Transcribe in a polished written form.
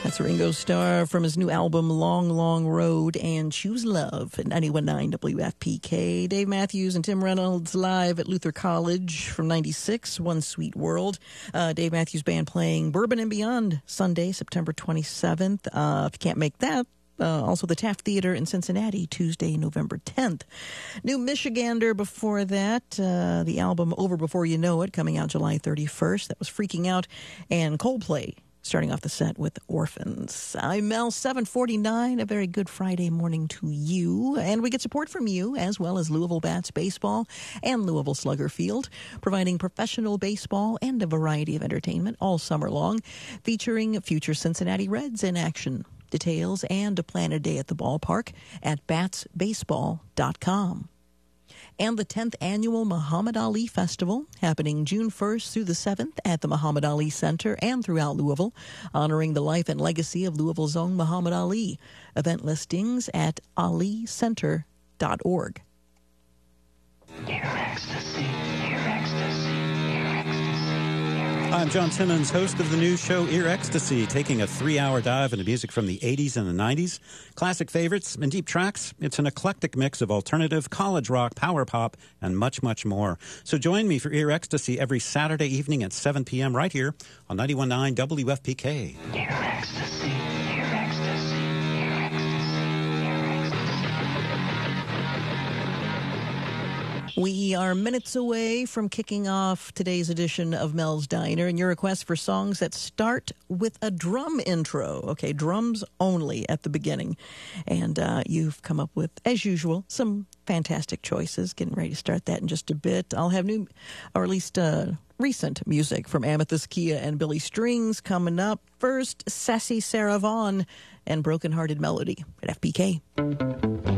That's Ringo Starr from his new album, Long, Long Road and Choose Love at 91.9 WFPK. Dave Matthews and Tim Reynolds live at Luther College from 96, One Sweet World. Dave Matthews Band playing Bourbon and Beyond Sunday, September 27th. If you can't make that, also the Taft Theater in Cincinnati, Tuesday, November 10th. New Michigander before that, the album Over Before You Know It, coming out July 31st. That was Freaking Out. And Coldplay, starting off the set with Orphans. I'm Mel, 749. A very good Friday morning to you. And we get support from you, as well as Louisville Bats Baseball and Louisville Slugger Field, providing professional baseball and a variety of entertainment all summer long, featuring future Cincinnati Reds in action. Details and to plan a day at the ballpark at batsbaseball.com. And the 10th Annual Muhammad Ali Festival, happening June 1st through the 7th at the Muhammad Ali Center and throughout Louisville, honoring the life and legacy of Louisville's own Muhammad Ali. Event listings at alicenter.org. Hear ecstasy, hear ecstasy, hear ecstasy. I'm John Simmons, host of the new show Ear Ecstasy, taking a 3-hour dive into music from the 80s and the 90s, classic favorites, and deep tracks. It's an eclectic mix of alternative, college rock, power pop, and much, much more. So join me for Ear Ecstasy every Saturday evening at 7 p.m. right here on 91.9 WFPK. Hear ecstasy, hear ecstasy, hear ecstasy, hear ecstasy. We are minutes away from kicking off today's edition of Mel's Diner, and your request for songs that start with a drum intro. Okay, drums only at the beginning. And you've come up with, as usual, some fantastic choices. Getting ready to start that in just a bit. I'll have new, or at least recent music from Amethyst Kia and Billy Strings coming up. First, Sassy Sarah Vaughan and Broken Hearted Melody at FPK.